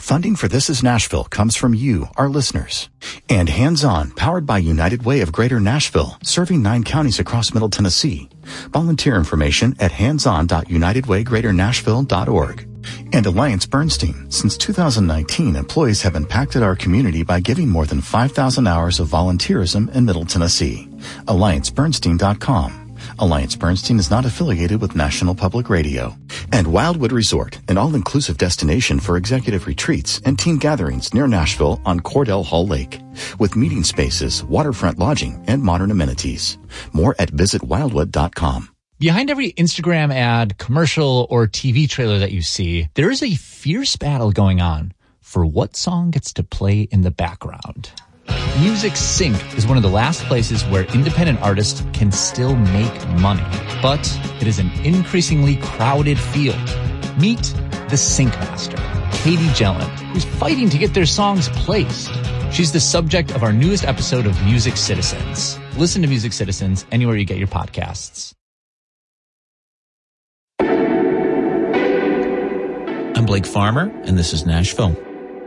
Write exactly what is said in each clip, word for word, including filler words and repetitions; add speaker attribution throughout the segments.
Speaker 1: Funding for This Is Nashville comes from you, our listeners. And Hands On, powered by United Way of Greater Nashville, serving nine counties across Middle Tennessee. Volunteer information at hands on dot united way greater nashville dot org. And Alliance Bernstein. Since two thousand nineteen, employees have impacted our community by giving more than five thousand hours of volunteerism in Middle Tennessee. alliance bernstein dot com. Alliance Bernstein is not affiliated with National Public Radio. And Wildwood Resort, an all-inclusive destination for executive retreats and team gatherings near Nashville on Cordell Hall Lake, with meeting spaces, waterfront lodging, and modern amenities. More at visit wildwood dot com.
Speaker 2: Behind every Instagram ad, commercial, or T V trailer that you see, there is a fierce battle going on for what song gets to play in the background. Music Sync is one of the last places where independent artists can still make money, but it is an increasingly crowded field. Meet the Sync Master, Katie Jelen, who's fighting to get their songs placed. She's the subject of our newest episode of Music Citizens. Listen to Music Citizens anywhere you get your podcasts.
Speaker 3: I'm Blake Farmer, and this is Nashville.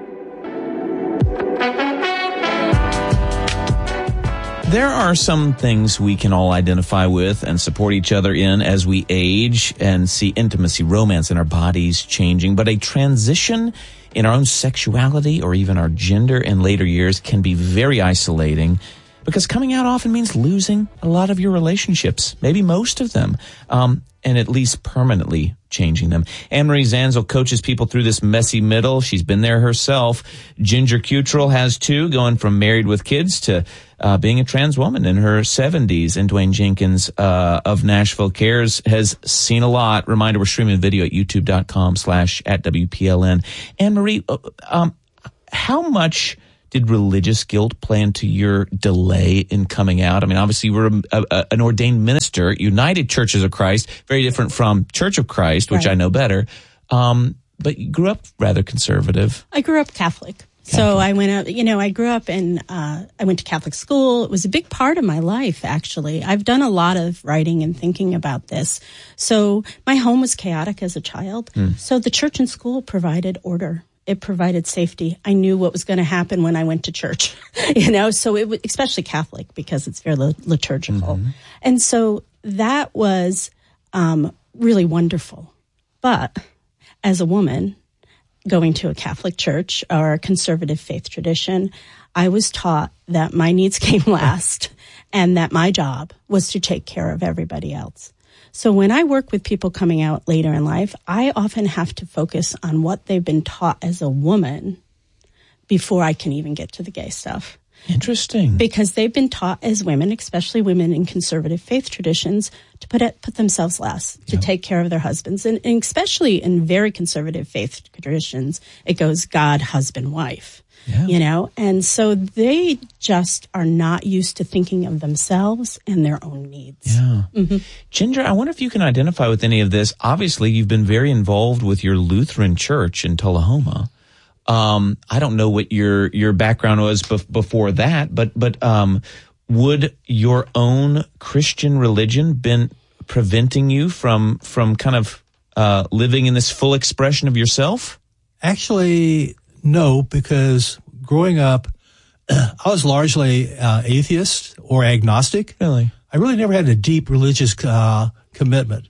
Speaker 3: There are some things we can all identify with and support each other in as we age and see intimacy, romance in our bodies changing. But a transition in our own sexuality or even our gender in later years can be very isolating, because coming out often means losing a lot of your relationships, maybe most of them, um, and at least permanently changing them. Anne-Marie Zanzel coaches people through this messy middle. She's been there herself. Ginger Cuttrell has too, going from married with kids to uh, being a trans woman in her seventies. And Dwayne Jenkins uh, of Nashville Cares has seen a lot. Reminder, we're streaming video at youtube.com slash at WPLN. Anne-Marie, um, how much did religious guilt play into your delay in coming out? I mean, obviously you were a, a, an ordained minister, United Churches of Christ, very different from Church of Christ, which right. I know better. Um, but you grew up rather conservative.
Speaker 4: I grew up Catholic. Catholic. So I went up, you know, I grew up in, uh, I went to Catholic school. It was a big part of my life, actually. I've done a lot of writing and thinking about this. So my home was chaotic as a child. Hmm. So the church and school provided order. It provided safety. I knew what was going to happen when I went to church, you know, so it was especially Catholic because it's very liturgical. Mm-hmm. And so that was um, really wonderful. But as a woman going to a Catholic church or a conservative faith tradition, I was taught that my needs came last and that my job was to take care of everybody else. So when I work with people coming out later in life, I often have to focus on what they've been taught as a woman before I can even get to the gay stuff.
Speaker 3: Interesting.
Speaker 4: Because they've been taught as women, especially women in conservative faith traditions, to put it, put themselves last, to yep. take care of their husbands. And, and especially in very conservative faith traditions, it goes God, husband, wife. Yeah. You know, and so they just are not used to thinking of themselves and their own needs.
Speaker 3: Yeah. Mm-hmm. Ginger, I wonder if you can identify with any of this. Obviously, you've been very involved with your Lutheran church in Tullahoma. Um, I don't know what your your background was bef- before that, but but um, would your own Christian religion been preventing you from from kind of uh, living in this full expression of yourself?
Speaker 5: Actually, no, because growing up, I was largely uh, atheist or agnostic.
Speaker 3: Really?
Speaker 5: I really never had a deep religious uh, commitment.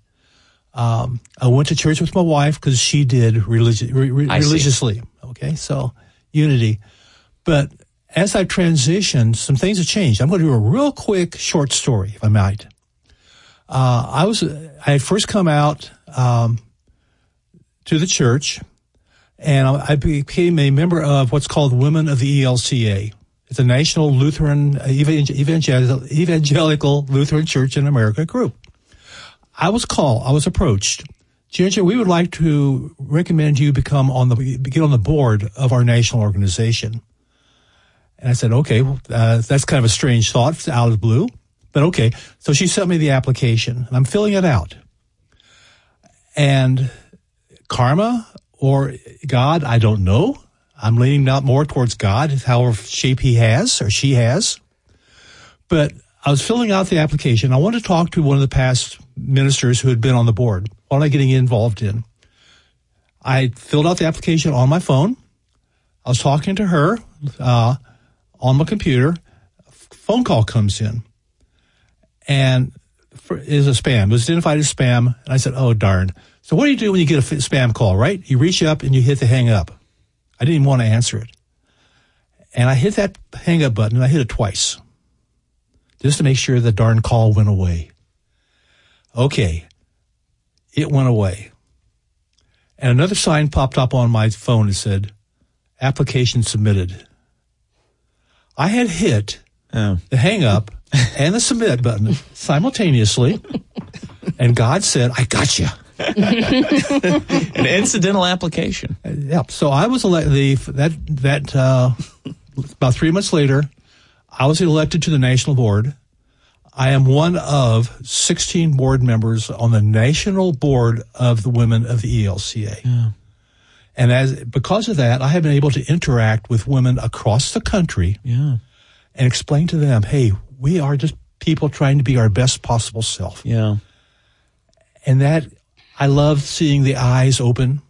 Speaker 5: Um, I went to church with my wife because she did religi- re- re- religiously. See. Okay, so unity. But as I transitioned, some things have changed. I'm going to do a real quick short story, if I might. Uh, I was I had first come out um, to the church. And I became a member of what's called Women of the E L C A. It's a National Lutheran, Evangelical, Evangelical Lutheran Church in America group. I was called, I was approached. Ginger, we would like to recommend you become on the, get on the board of our national organization. And I said, okay, well, uh, that's kind of a strange thought. It's out of the blue. But okay. So she sent me the application and I'm filling it out. And karma, or God, I don't know. I'm leaning out more towards God, however shape he has or she has. But I was filling out the application. I wanted to talk to one of the past ministers who had been on the board. What am I getting involved in? I filled out the application on my phone. I was talking to her uh, on my computer. A phone call comes in, and for, is a spam. It was identified as spam, and I said, "Oh darn!" So what do you do when you get a spam call? Right? You reach up and you hit the hang up. I didn't even want to answer it, and I hit that hang up button, and I hit it twice, just to make sure the darn call went away. Okay, it went away, and another sign popped up on my phone that said, "Application submitted." I had hit oh. the hang up and the submit button simultaneously, and God said, "I got you."
Speaker 3: An incidental application.
Speaker 5: Uh, yep. So I was elected. The that that uh, about three months later, I was elected to the national board. I am one of sixteen board members on the national board of the women of the E L C A.
Speaker 3: Yeah.
Speaker 5: And as because of that, I have been able to interact with women across the country
Speaker 3: yeah.
Speaker 5: and explain to them, hey, we are just people trying to be our best possible self.
Speaker 3: Yeah.
Speaker 5: And that, I love seeing the eyes open.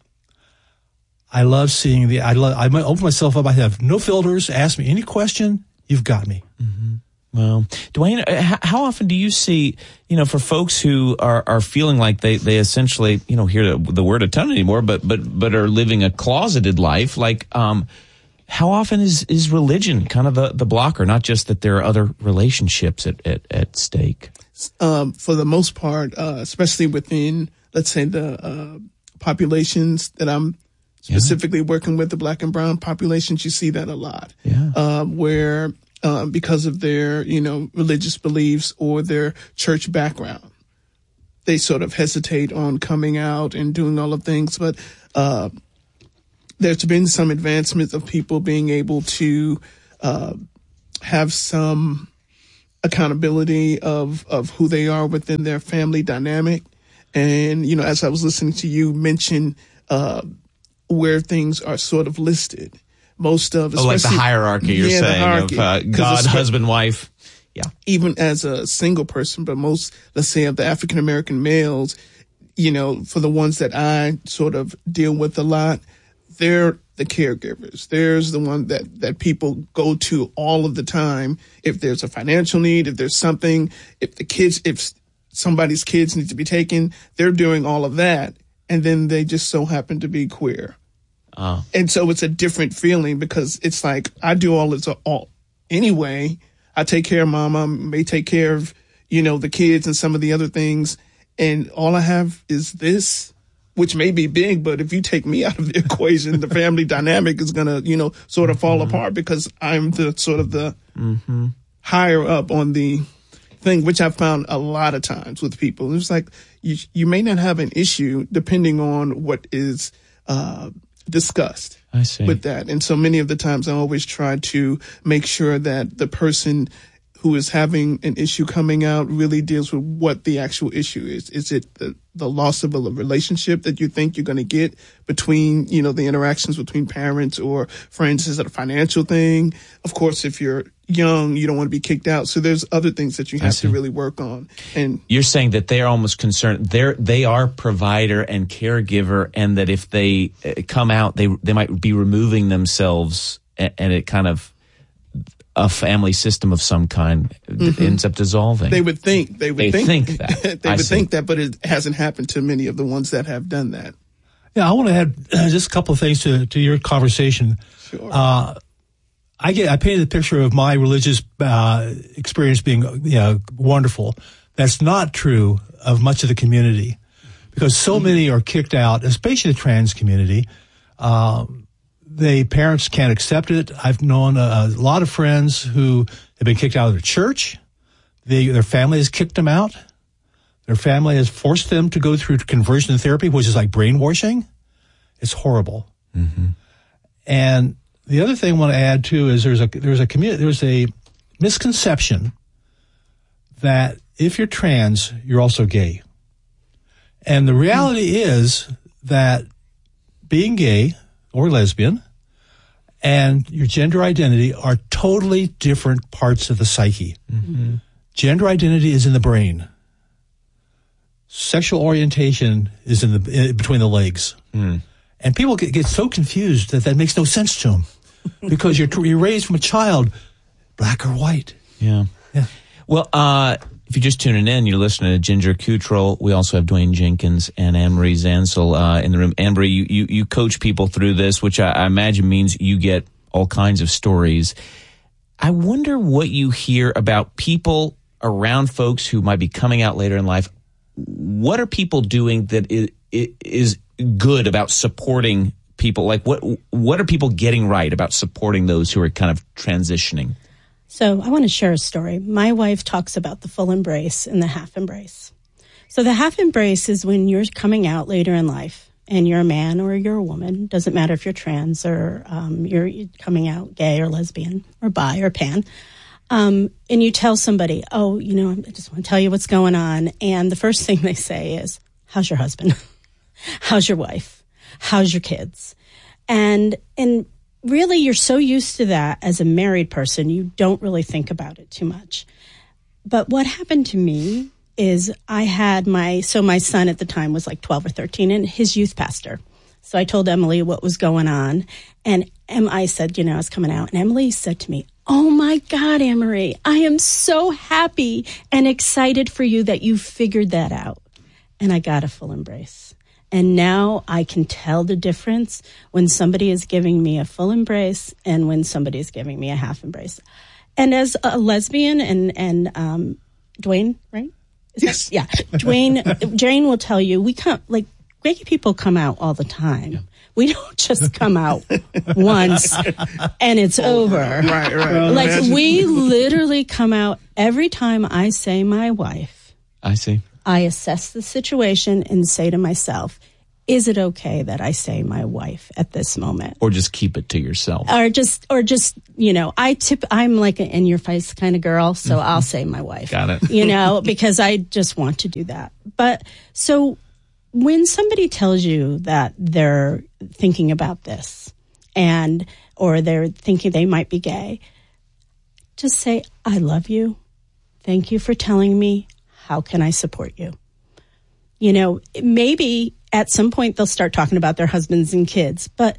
Speaker 5: I love seeing the, I love, I open myself up. I have no filters. Ask me any question. You've got me.
Speaker 3: Mm-hmm. Well, Dwayne, how often do you see, you know, for folks who are, are feeling like they, they essentially, you know, hear the, the word a ton anymore, but, but, but are living a closeted life, like, um, how often is, is religion kind of the, the blocker, not just that there are other relationships at, at, at stake?
Speaker 6: Um, for the most part, uh, especially within, let's say, the uh, populations that I'm specifically yeah. working with, the black and brown populations, you see that a lot.
Speaker 3: Yeah.
Speaker 6: Uh, where, um, because of their, you know, religious beliefs or their church background, they sort of hesitate on coming out and doing all of things. But uh, there's been some advancements of people being able to uh, have some accountability of, of who they are within their family dynamic. And, you know, as I was listening to you mention uh, where things are sort of listed, most of,
Speaker 3: oh, like the hierarchy you're
Speaker 6: yeah,
Speaker 3: saying hierarchy, of uh, God, husband, wife. Yeah.
Speaker 6: Even as a single person, but most, let's say, of the African-American males, you know, for the ones that I sort of deal with a lot, they're the caregivers. There's the one that, that people go to all of the time. If there's a financial need, if there's something, if the kids, if somebody's kids need to be taken, they're doing all of that. And then they just so happen to be queer.
Speaker 3: Oh.
Speaker 6: And so it's a different feeling because it's like, I do all this all anyway. I take care of mama, may take care of, you know, the kids and some of the other things. And all I have is this, which may be big, but if you take me out of the equation, the family dynamic is going to, you know, sort of fall mm-hmm. apart because I'm the sort of the
Speaker 3: mm-hmm.
Speaker 6: higher up on the thing, which I've found a lot of times with people. It's like you, you may not have an issue depending on what is uh, discussed
Speaker 3: I see.
Speaker 6: with that. And so many of the times I always try to make sure that the person who is having an issue coming out really deals with what the actual issue is. Is it the, the loss of a relationship that you think you're going to get between, you know, the interactions between parents or friends? Is it a financial thing? Of course, if you're young, you don't want to be kicked out. So there's other things that you have to really work on. And
Speaker 3: you're saying that they're almost concerned. They're, they are provider and caregiver, and that if they come out, they, they might be removing themselves, and, and it kind of, a family system of some kind mm-hmm. ends up dissolving.
Speaker 6: They would think. They would
Speaker 3: they
Speaker 6: think,
Speaker 3: think that.
Speaker 6: they
Speaker 3: I
Speaker 6: would
Speaker 3: see.
Speaker 6: think that, but it hasn't happened to many of the ones that have done that.
Speaker 5: Yeah, I want to add uh, just a couple of things to, to your conversation.
Speaker 6: Sure.
Speaker 5: Uh, I get. I painted a picture of my religious uh, experience being, you know, wonderful. That's not true of much of the community, because so mm-hmm. many are kicked out, especially the trans community. Um, The parents can't accept it. I've known a, a lot of friends who have been kicked out of their church. They, their family has kicked them out. Their family has forced them to go through conversion therapy, which is like brainwashing. It's horrible.
Speaker 3: Mm-hmm.
Speaker 5: And the other thing I want to add too is there's a there's a community there's a misconception that if you're trans, you're also gay. And the reality mm-hmm. is that being gay or lesbian and your gender identity are totally different parts of the psyche.
Speaker 3: Mm-hmm.
Speaker 5: Gender identity is in the brain. Sexual orientation is in the in between the legs.
Speaker 3: Mm.
Speaker 5: And people get, get so confused that that makes no sense to them. because you're, you're raised from a child, black or white.
Speaker 3: Yeah.
Speaker 5: Yeah.
Speaker 3: Well, uh, if you're just tuning in, you're listening to Ginger Cuttrell. We also have Dwayne Jenkins and Anne-Marie Zansel uh, in the room. Anne-Marie, you, you, you coach people through this, which I, I imagine means you get all kinds of stories. I wonder what you hear about people around folks who might be coming out later in life. What are people doing that is, is good about supporting people? Like, what what are people getting right about supporting those who are kind of transitioning?
Speaker 4: So I want to share a story. My wife talks about the full embrace and the half embrace. So the half embrace is when you're coming out later in life and you're a man or you're a woman. Doesn't matter if you're trans or um, you're coming out gay or lesbian or bi or pan. Um, and you tell somebody, oh, you know, I just want to tell you what's going on. And the first thing they say is, how's your husband? How's your wife? How's your kids? And, and really you're so used to that as a married person, you don't really think about it too much. But what happened to me is I had my, so my son at the time was like twelve or thirteen and his youth pastor. So I told Emily what was going on. And em, I said, you know, I was coming out. And Emily said to me, oh my God, Anne-Marie, I am so happy and excited for you that you figured that out. And I got a full embrace. And now I can tell the difference when somebody is giving me a full embrace and when somebody is giving me a half embrace. And as a lesbian and, and um, Dwayne, right? Is
Speaker 6: yes.
Speaker 4: That, yeah. Dwayne, Jane will tell you, we come, like, gay people come out all the time. Yeah. We don't just come out once and it's over.
Speaker 6: Right, right.
Speaker 4: Like, we literally come out every time I say my wife.
Speaker 3: I see.
Speaker 4: I assess the situation and say to myself, is it okay that I say my wife at this moment?
Speaker 3: Or just keep it to yourself.
Speaker 4: Or just, or just, you know, I tip, I'm like an in your face kind of girl, so mm-hmm. I'll say my wife.
Speaker 3: Got it.
Speaker 4: You know, because I just want to do that. But so when somebody tells you that they're thinking about this and, or they're thinking they might be gay, just say, I love you. Thank you for telling me. How can I support you? You know, maybe at some point they'll start talking about their husbands and kids, but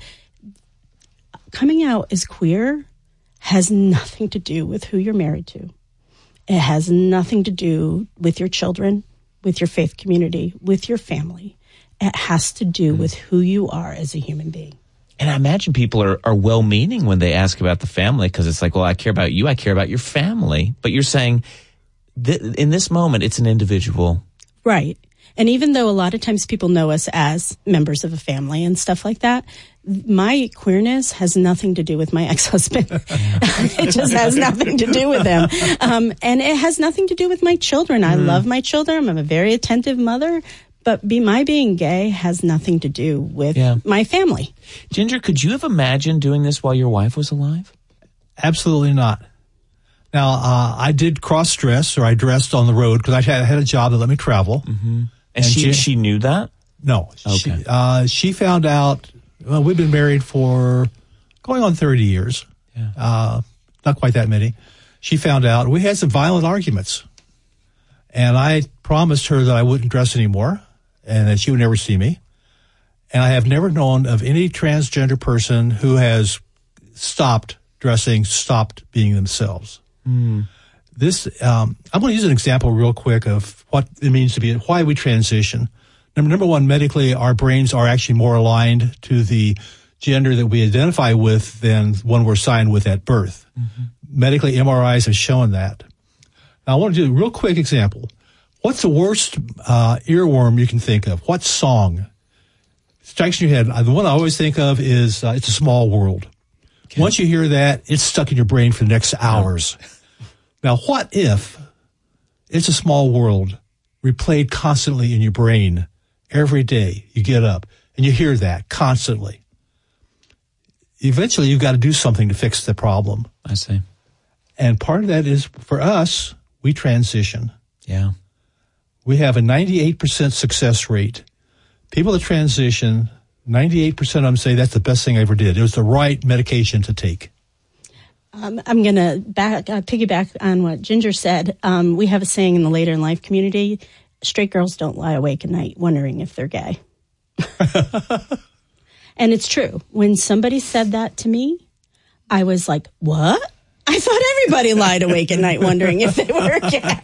Speaker 4: coming out as queer has nothing to do with who you're married to. It has nothing to do with your children, with your faith community, with your family. It has to do with who you are as a human being.
Speaker 3: And I imagine people are, are well-meaning when they ask about the family because it's like, well, I care about you, I care about your family. But you're saying th- in this moment, it's an individual.
Speaker 4: Right. And even though a lot of times people know us as members of a family and stuff like that, my queerness has nothing to do with my ex-husband. It just has nothing to do with him. Um, and it has nothing to do with my children. I mm. love my children. I'm a very attentive mother. But be, my being gay has nothing to do with yeah. my family.
Speaker 3: Ginger, could you have imagined doing this while your wife was alive?
Speaker 5: Absolutely not. Now, uh, I did cross-dress, or I dressed on the road, because I had, had a job that let me travel.
Speaker 3: Mm-hmm. And, and she, she she knew that?
Speaker 5: No.
Speaker 3: Okay.
Speaker 5: She, uh, she found out, well, we've been married for going on thirty years. Yeah. Uh, not quite that many. She found out. We had some violent arguments. And I promised her that I wouldn't dress anymore and that she would never see me. And I have never known of any transgender person who has stopped dressing, stopped being themselves.
Speaker 3: Mm.
Speaker 5: This, um, I'm going to use an example real quick of what it means to be, why we transition. Number, number one, medically, our brains are actually more aligned to the gender that we identify with than one we're assigned with at birth. Mm-hmm. Medically, M R Is have shown that. Now, I want to do a real quick example. What's the worst uh, earworm you can think of? What song strikes in your head? The one I always think of is uh, It's a Small World. Okay. Once you hear that, it's stuck in your brain for the next hours. Now, what if It's a Small World replayed constantly in your brain every day? You get up and you hear that constantly. Eventually, you've got to do something to fix the problem.
Speaker 3: I see.
Speaker 5: And part of that is, for us, we transition.
Speaker 3: Yeah.
Speaker 5: We have a ninety-eight percent success rate. People that transition, ninety-eight percent of them say that's the best thing I ever did. It was the right medication to take.
Speaker 4: Um, I'm going to back uh, piggyback on what Ginger said. Um, we have a saying in the later in life community, straight girls don't lie awake at night wondering if they're gay. And it's true. When somebody said that to me, I was like, what? I thought everybody lied awake at night wondering if they were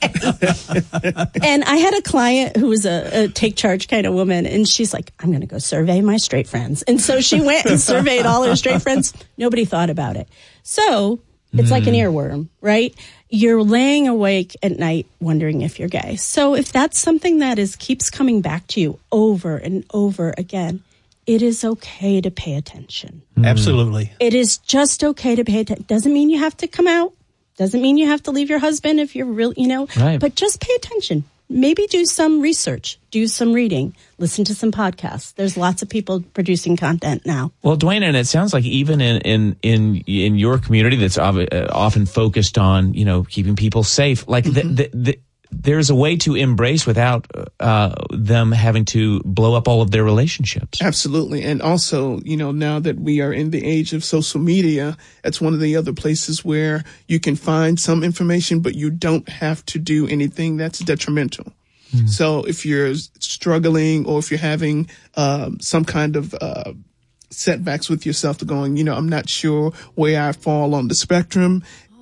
Speaker 4: gay. And I had a client who was a, a take charge kind of woman, and she's like, I'm going to go survey my straight friends. And so she went and surveyed all her straight friends. Nobody thought about it. So it's mm. like an earworm, right? You're laying awake at night wondering if you're gay. So if that's something that is keeps coming back to you over and over again, it is okay to pay attention.
Speaker 5: Absolutely.
Speaker 4: It is just okay to pay attention. Doesn't mean you have to come out. Doesn't mean you have to leave your husband if you're real, you know,
Speaker 3: right.
Speaker 4: But just pay attention. Maybe do some research, do some reading, listen to some podcasts. There's lots of people producing content now.
Speaker 3: Well, Dwayne, and it sounds like even in in in, in your community that's often focused on, you know, keeping people safe, like mm-hmm. the, the, the there's a way to embrace without uh, them having to blow up all of their relationships.
Speaker 6: Absolutely. And also, you know, now that we are in the age of social media, that's one of the other places where you can find some information, but you don't have to do anything that's detrimental. Mm-hmm. So if you're struggling or if you're having um, some kind of uh, setbacks with yourself to going, you know, I'm not sure where I fall on the spectrum,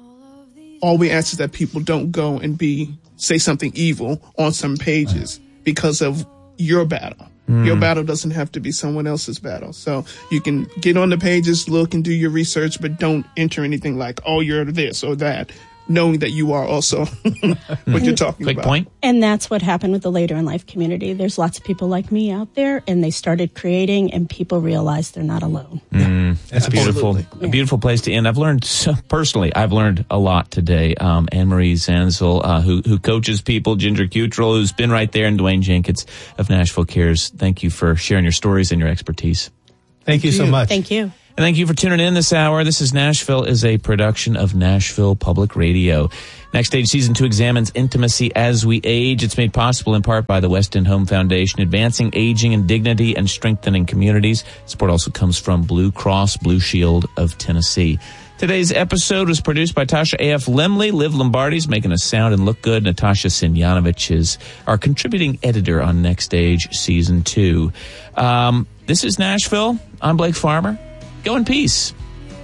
Speaker 6: all we ask is that people don't go and be say something evil on some pages because of your battle. Mm. Your battle doesn't have to be someone else's battle. So you can get on the pages, look and do your research, but don't enter anything like, oh, you're this or that, knowing that you are also what you're talking
Speaker 3: Quick
Speaker 6: about.
Speaker 3: Point.
Speaker 4: And that's what happened with the Later in Life community. There's lots of people like me out there, and they started creating, and people realized they're not alone.
Speaker 3: Mm, that's beautiful. Yeah. A beautiful place to end. I've learned, so, personally, I've learned a lot today. Um, Anne-Marie Zanzel, uh, who, who coaches people, Ginger Cutrell, who's been right there, and Dwayne Jenkins of Nashville Cares. Thank you for sharing your stories and your expertise.
Speaker 5: Thank you so much.
Speaker 4: Thank you.
Speaker 3: And thank you for tuning in this hour. This is Nashville is a production of Nashville Public Radio. Next Stage Season two examines intimacy as we age. It's made possible in part by the West End Home Foundation, advancing aging and dignity and strengthening communities. Support also comes from Blue Cross Blue Shield of Tennessee. Today's episode was produced by Tasha A F. Lemley. Liv Lombardi's making us sound and look good. Natasha Simjanovich is our contributing editor on Next Stage Season two. Um, this is Nashville. I'm Blake Farmer. Go in peace.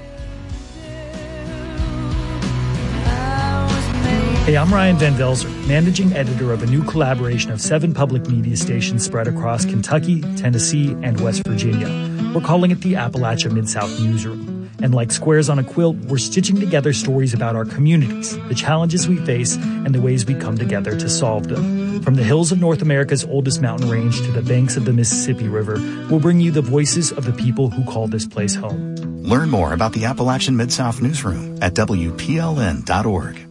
Speaker 7: Hey, I'm Ryan Van Velzer, managing editor of a new collaboration of seven public media stations spread across Kentucky, Tennessee, and West Virginia. We're calling it the Appalachia Mid-South Newsroom. And like squares on a quilt, we're stitching together stories about our communities, the challenges we face, and the ways we come together to solve them. From the hills of North America's oldest mountain range to the banks of the Mississippi River, we'll bring you the voices of the people who call this place home.
Speaker 1: Learn more about the Appalachian Mid-South Newsroom at W P L N dot org.